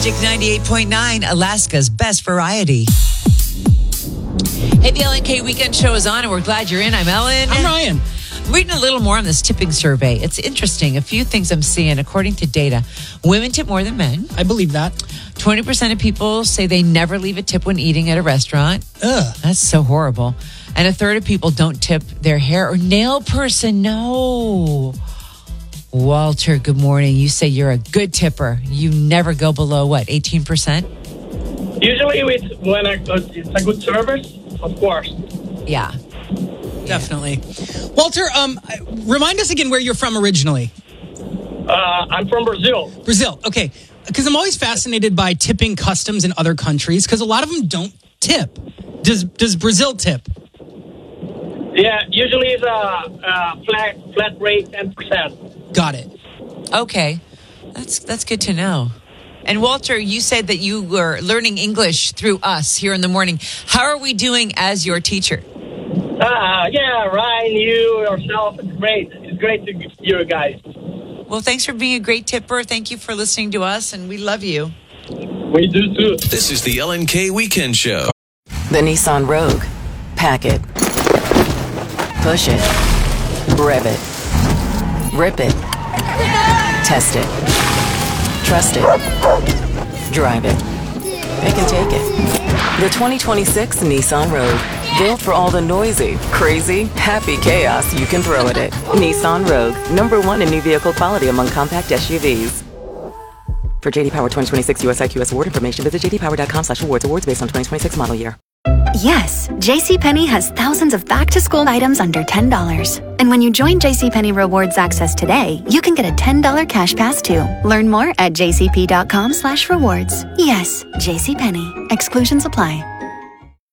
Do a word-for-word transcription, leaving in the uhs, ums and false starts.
Magic ninety-eight point nine, Alaska's best variety. Hey, the L N K Weekend Show is on, and we're glad you're in. I'm Ellen. I'm Ryan. I'm reading a little more on this tipping survey. It's interesting. A few things I'm seeing. According to data, women tip more than men. I believe that. twenty percent of people say they never leave a tip when eating at a restaurant. Ugh. That's so horrible. And a third of people don't tip their hair or nail person. No. Walter, good morning. You say you're a good tipper. You never go below, what, eighteen percent? Usually it's when I, it's a good service, of course. Yeah. Definitely. Walter, um, remind us again where you're from originally. Uh, I'm from Brazil. Brazil. Okay. Because I'm always fascinated by tipping customs in other countries because a lot of them don't tip. Does Does Brazil tip? Yeah, usually it's a, a flat flat rate, ten percent. Got it. Okay. That's that's good to know. And Walter, you said that you were learning English through us here in the morning. How are we doing as your teacher? Uh, yeah, Ryan, you, yourself, it's great. It's great to hear you guys. Well, thanks for being a great tipper. Thank you for listening to us, and we love you. We do too. This is the L N K Weekend Show. The Nissan Rogue. Pack it. Push it. Rev it. Rip it. Test it. Trust it. Drive it. Pick and take it. The twenty twenty-six Nissan Rogue. Built for all the noisy, crazy, happy chaos you can throw at it. Nissan Rogue. Number one in new vehicle quality among compact S U Vs. For J D Power twenty twenty-six U S I Q S award information, visit j d power dot com slash awards. Awards based on twenty twenty-six model year. Yes, JCPenney has thousands of back-to-school items under ten dollars. And when you join JCPenney Rewards Access today, you can get a ten dollars cash pass too. Learn more at j c p dot com slash rewards. Yes, JCPenney. Exclusions apply.